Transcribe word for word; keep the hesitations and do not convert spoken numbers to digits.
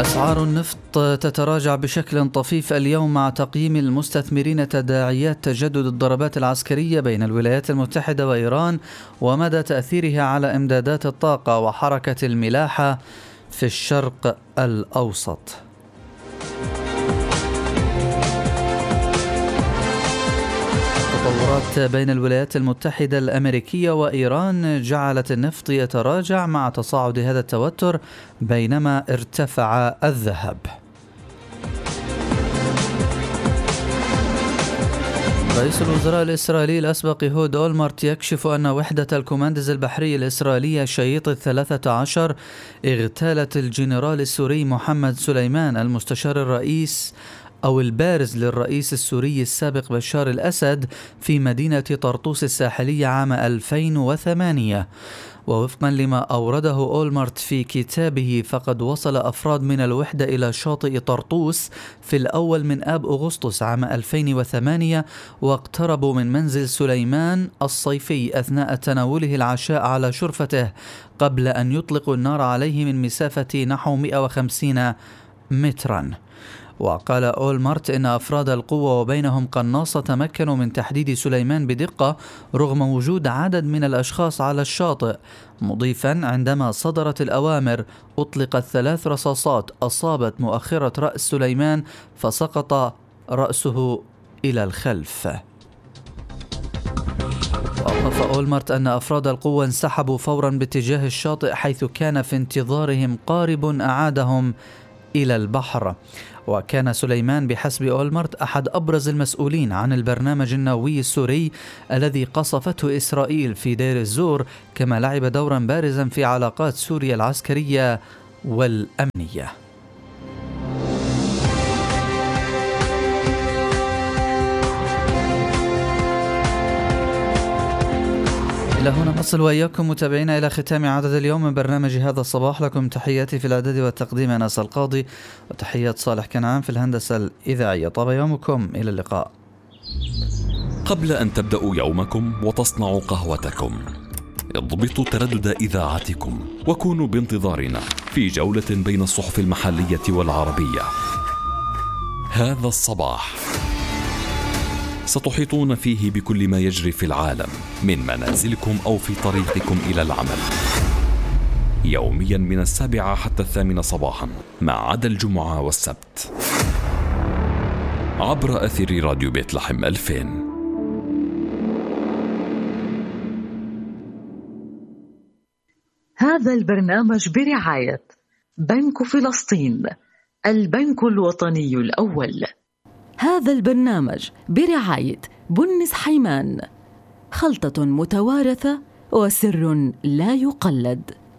أسعار النفط تتراجع بشكل طفيف اليوم مع تقييم المستثمرين تداعيات تجدد الضربات العسكرية بين الولايات المتحدة وإيران ومدى تأثيرها على إمدادات الطاقة وحركة الملاحة في الشرق الأوسط. التطورات بين الولايات المتحدة الأمريكية وإيران جعلت النفط يتراجع مع تصاعد هذا التوتر بينما ارتفع الذهب. رئيس الوزراء الإسرائيلي الأسبق إيهود أولمرت يكشف أن وحدة الكوماندز البحري الإسرائيلية شييط الثلاثة عشر اغتالت الجنرال السوري محمد سليمان المستشار الرئيس أو البارز للرئيس السوري السابق بشار الأسد في مدينة طرطوس الساحلية عام ألفين وثمانية. ووفقا لما أورده أولمرت في كتابه فقد وصل أفراد من الوحدة إلى شاطئ طرطوس في الأول من آب أغسطس عام ألفين وثمانية واقتربوا من منزل سليمان الصيفي أثناء تناوله العشاء على شرفته قبل أن يطلقوا النار عليه من مسافة نحو مئة وخمسين مترا. وقال أولمرت إن أفراد القوة وبينهم قناصة تمكنوا من تحديد سليمان بدقة رغم وجود عدد من الأشخاص على الشاطئ، مضيفا عندما صدرت الأوامر أطلقت ثلاث رصاصات أصابت مؤخرة رأس سليمان فسقط رأسه إلى الخلف. وأضاف أولمرت أن أفراد القوة انسحبوا فورا باتجاه الشاطئ حيث كان في انتظارهم قارب أعادهم إلى البحر. وكان سليمان بحسب أولمرت أحد أبرز المسؤولين عن البرنامج النووي السوري الذي قصفته إسرائيل في دير الزور، كما لعب دورا بارزا في علاقات سوريا العسكرية والأمنية. إلى هنا نصل وإياكم متابعينا إلى ختام عدد اليوم من برنامج هذا الصباح. لكم تحياتي في الإعداد والتقديم أنس القاضي، وتحيات صالح كنعان في الهندسة الإذاعية. طاب يومكم، إلى اللقاء. قبل أن تبدأوا يومكم وتصنعوا قهوتكم اضبطوا تردد إذاعتكم وكونوا بانتظارنا في جولة بين الصحف المحلية والعربية. هذا الصباح ستحيطون فيه بكل ما يجري في العالم من منازلكم أو في طريقكم إلى العمل، يوميا من السابعة حتى الثامنة صباحا ما عدا الجمعة والسبت عبر أثير راديو بيت لحم ألفين. هذا البرنامج برعاية بنك فلسطين، البنك الوطني الأول. هذا البرنامج برعاية بنس حيمان، خلطة متوارثة وسر لا يقلد.